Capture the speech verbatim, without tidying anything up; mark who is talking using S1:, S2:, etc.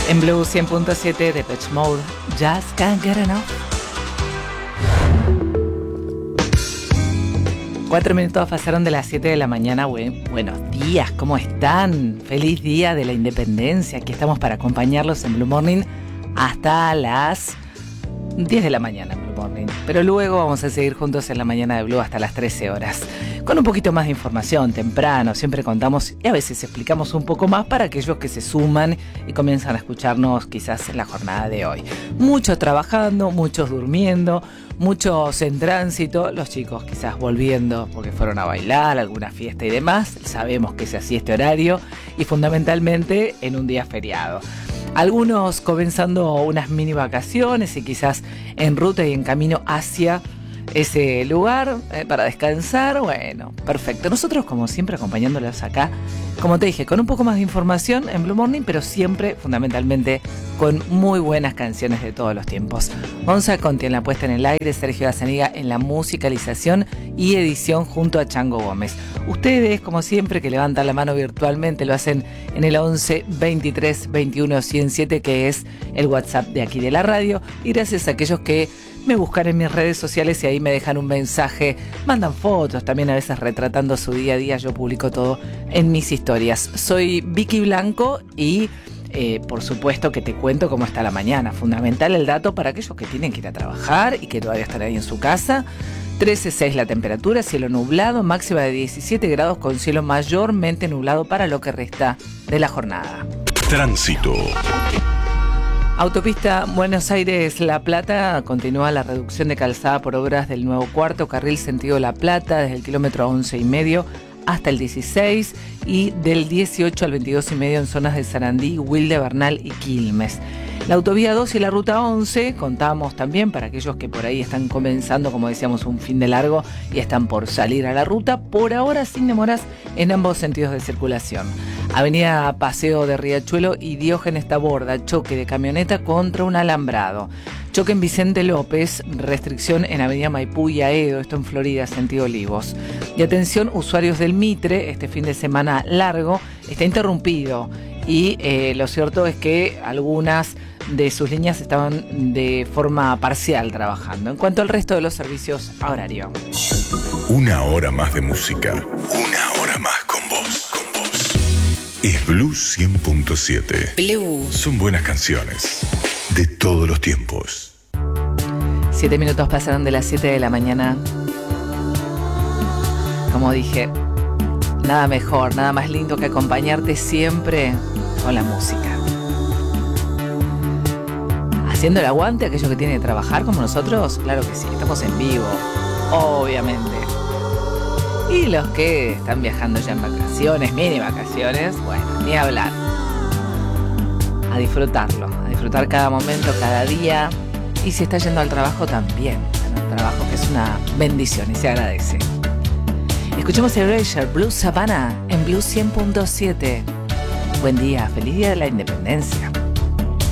S1: En Blue cien punto siete de Depeche Mode, Just Can't Get Enough. Cuatro minutos pasaron de las siete de la mañana. Buen, buenos días, ¿cómo están? Feliz día de la independencia. Aquí estamos para acompañarlos en Blue Morning hasta las diez de la mañana. Blue Morning. Pero luego vamos a seguir juntos en la mañana de Blue hasta las trece horas. Con un poquito más de información, temprano, siempre contamos y a veces explicamos un poco más para aquellos que se suman y comienzan a escucharnos quizás en la jornada de hoy. Muchos trabajando, muchos durmiendo, muchos en tránsito, los chicos quizás volviendo porque fueron a bailar, alguna fiesta y demás. Sabemos que es así este horario y fundamentalmente en un día feriado. Algunos comenzando unas mini vacaciones y quizás en ruta y en camino hacia ese lugar eh, para descansar. Bueno, perfecto. Nosotros como siempre acompañándolos acá, como te dije, con un poco más de información en Blue Morning, pero siempre fundamentalmente con muy buenas canciones de todos los tiempos. Gonza Conti en la puesta en el aire, Sergio Azaniga en la musicalización y edición junto a Chango Gómez. Ustedes, como siempre, que levantan la mano virtualmente, lo hacen en el once veintitrés veintiuno ciento siete, que es el WhatsApp de aquí de la radio. Y gracias a aquellos que me buscan en mis redes sociales y ahí me dejan un mensaje, mandan fotos, también a veces retratando su día a día. Yo publico todo en mis historias. Soy Vicky Blanco y eh, por supuesto que te cuento cómo está la mañana. Fundamental el dato para aquellos que tienen que ir a trabajar y que todavía están ahí en su casa. trece coma seis la temperatura, cielo nublado, máxima de diecisiete grados con cielo mayormente nublado para lo que resta de la jornada.
S2: Tránsito.
S1: Autopista Buenos Aires-La Plata, continúa la reducción de calzada por obras del nuevo cuarto carril sentido La Plata desde el kilómetro once y medio hasta el dieciséis y del dieciocho al veintidós y medio en zonas de Sarandí, Wilde, Bernal y Quilmes. La autovía dos y la ruta once, contamos también para aquellos que por ahí están comenzando, como decíamos, un fin de largo y están por salir a la ruta, por ahora sin demoras en ambos sentidos de circulación. Avenida Paseo de Riachuelo y Diógenes Taborda, choque de camioneta contra un alambrado. Choque en Vicente López, restricción en Avenida Maipú y Aedo, esto en Florida, sentido Olivos. Y atención, usuarios del Mitre, este fin de semana largo está interrumpido. Y eh, lo cierto es que algunas de sus líneas estaban de forma parcial trabajando. En cuanto al resto de los servicios a horario.
S2: Una hora más de música. Una hora más con vos. Con vos. Es Blue cien punto siete.
S3: Blue.
S2: Son buenas canciones de todos los tiempos.
S1: Siete minutos pasaron de las siete de la mañana. Como dije, nada mejor, nada más lindo que acompañarte siempre con la música. Haciendo el aguante a aquellos que tienen que trabajar como nosotros, claro que sí, estamos en vivo, obviamente. Y los que están viajando ya en vacaciones, mini vacaciones, bueno, ni hablar. A disfrutarlo, a disfrutar cada momento, cada día. Y si está yendo al trabajo también, al trabajo que es una bendición y se agradece. Escuchemos Erasure, Blue Savannah en Blue cien punto siete. Buen día, feliz día de la independencia.